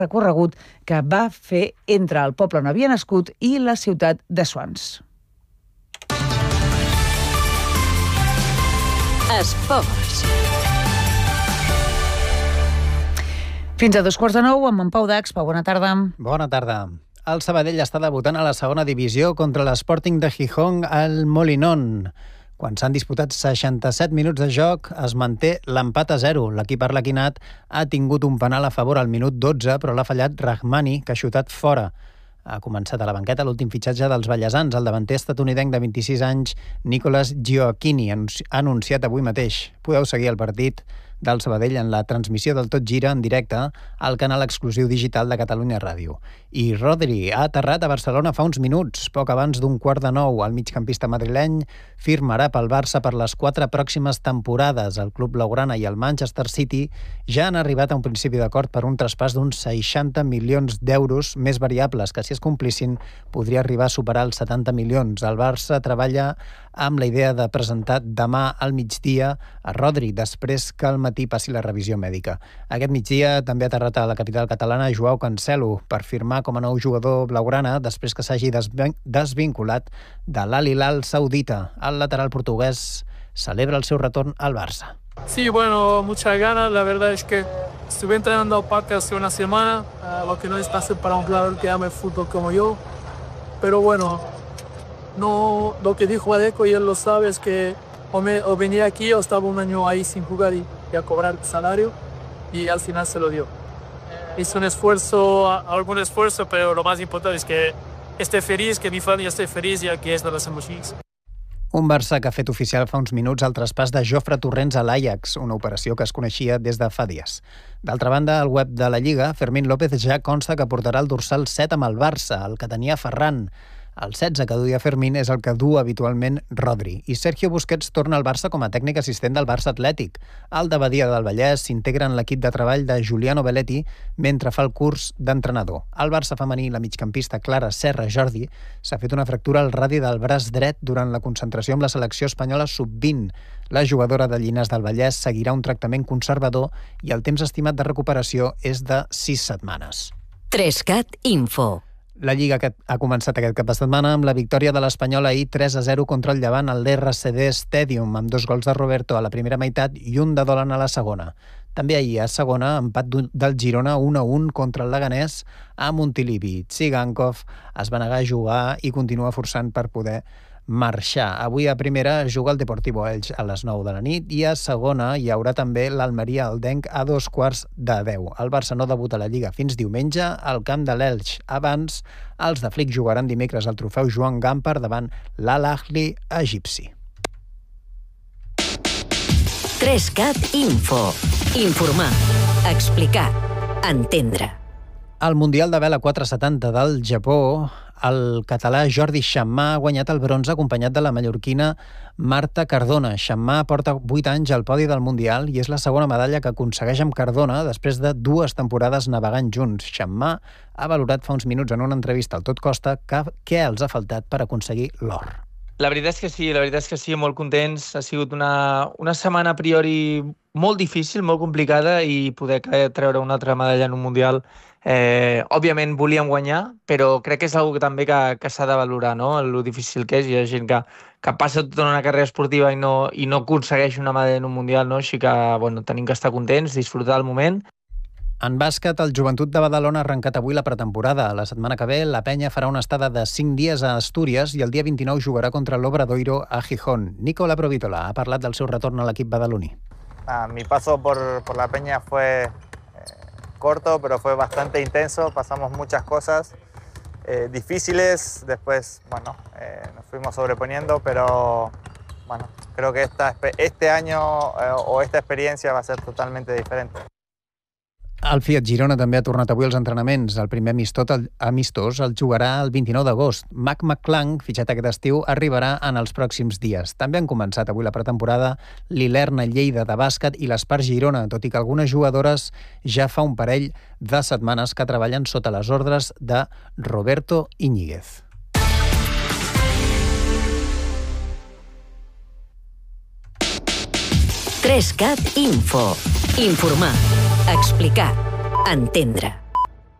recorregut que va fer entre el poble on havia nascut i la ciutat de Swans. Esports. Fins a 8:45 amb en Pau Dax. Pau, bona tarda. Bona tarda. El Sabadell està debutant a la segona divisió contra l'Sporting de Gijón al Molinón. Quan s'han disputat 67 minuts de joc, es manté l'empat a 0. L'equip arlequinat ha tingut un penal a favor al minut 12, però l'ha fallat Rahmani, que ha xutat fora. Ha començat a la banqueta l'últim fitxatge dels ballesans. El davanter estatunidenc de 26 anys, Nicolas Gioacchini, ha anunciat avui mateix. Podeu seguir el partit del Sabadell en la transmissió del Tot Gira en directe al canal exclusiu digital de Catalunya Ràdio. I Rodri ha aterrat a Barcelona fa uns minuts. Poc abans d'un 8:45, el migcampista madrileny firmarà pel Barça per les 4 pròximes temporades. El club blaugrana i el Manchester City ja han arribat a un principi d'acord per un traspàs d'uns 60 milions d'euros més variables, que si es complissin podria arribar a superar els 70 milions. El Barça treballa amb la idea de presentar demà al migdia a Rodri, després que al matí passi la revisió mèdica. Aquest migdia també ha aterrat a la capital catalana Joao Cancelo per firmar com a nou jugador blaugrana després que s'hagi desvinculat de l'Al Hilal saudita. El lateral portuguès celebra el seu retorn al Barça. Sí, bueno, muchas ganas. La verdad es que estuve entrenando aparte hace una semana, lo que no es fácil para un jugador que ama el fútbol como yo. Pero bueno, no, lo que dijo Adeco, y él lo sabe, es que o venía aquí o estaba un año ahí sin jugar y a cobrar salario, y al final se lo dio. Hizo algún esfuerzo, pero lo más importante es que esté feliz, que mi familia esté feliz, y aquí es donde hacemos chicos. Un Barça que ha fet oficial fa uns minuts el traspàs de Jofre Torrents a l'Ajax, una operació que es coneixia des de fa dies. D'altra banda, al web de la Lliga, Fermín López ja consta que portarà el dorsal 7 amb el Barça, el que tenia Ferran. El 16 que duia Fermín és el que du habitualment Rodri. I Sergio Busquets torna al Barça com a tècnic assistent del Barça Atlètic. El de Badia del Vallès s'integra en l'equip de treball de Giuliano Belletti mentre fa el curs d'entrenador. Al Barça femení, la migcampista Clara Serra Jordi s'ha fet una fractura al radi del braç dret durant la concentració amb la selecció espanyola sub-20. La jugadora de Llinars del Vallès seguirà un tractament conservador i el temps estimat de recuperació és de 6 setmanes. 3CAT Info. La Lliga que ha començat aquest cap de setmana amb la victòria de l'Espanyol ahir 3-0 contra el Llevant al l'RCD Stadium, amb 2 gols de Roberto a la primera meitat i un de Dolan a la segona. També ahir a segona, empat del Girona 1-1 contra el Leganés a Montilivi. Tsigankov es va negar a jugar i continua forçant per poder marxar. Avui a primera juga el Deportivo Elx a les 9 de la nit i a segona hi haurà també l'Almeria Aldenc a 9:15. El Barça no debuta a la Lliga fins diumenge al camp de l'Elx. Abans, els de Flick jugaran dimecres al trofeu Joan Gamper davant l'Al Ahly egipci. 3CAT Info. Informar, explicar, entendre. Al Mundial de Vela 470 del Japó, el català Jordi Xammà ha guanyat el bronze acompanyat de la mallorquina Marta Cardona. Xammà porta 8 anys al podi del Mundial i és la segona medalla que aconsegueix amb Cardona després de 2 temporades navegant junts. Xammà ha valorat fa uns minuts en una entrevista al Tot Costa què els ha faltat per aconseguir l'or. La veritat és que sí, molt contents. Ha sigut una setmana a priori molt difícil, molt complicada, i poder treure una altra medalla en un Mundial. Òbviament volíem guanyar, però crec que és una cosa també que s'ha de valorar, no? El difícil que és. Hi ha gent que passa tota una carrera esportiva i no aconsegueix una medalla en un Mundial, no? Així que tenim que estar contents, disfrutar del moment. En bàsquet, el Joventut de Badalona ha arrencat avui la pretemporada. La setmana que ve, la penya farà una estada de 5 dies a Astúries i el dia 29 jugarà contra l'Obradoiro a Gijón. Nicola Provítola ha parlat del seu retorn a l'equip badaloní. Mi paso por la peña fue corto, pero fue bastante intenso. Pasamos muchas cosas difíciles. Después, nos fuimos sobreponiendo, pero creo que este año o esta experiencia va a ser totalmente diferente. El Fiat Girona també ha tornat avui als entrenaments. El primer amistós el jugarà el 29 d'agost. Mac McClung, fitxat aquest estiu, arribarà en els pròxims dies. També han començat avui la pretemporada l'Ilerna Lleida de bàsquet i l'Espar Girona, tot i que algunes jugadores ja fa un parell de setmanes que treballen sota les ordres de Roberto Íñiguez. Info. Informar, explicar, entendre.